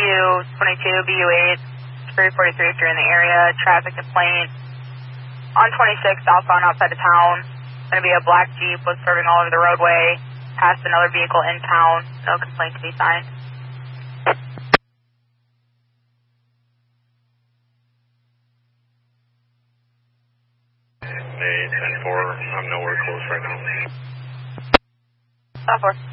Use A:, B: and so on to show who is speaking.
A: 22 BU8, 343 if you're in the area. Traffic complaint on 26 southbound outside of town. Going to be a black Jeep was serving all over the roadway. Passed another vehicle in town. No complaint to be signed.
B: May 10-4, I'm nowhere close right now.
A: South 4.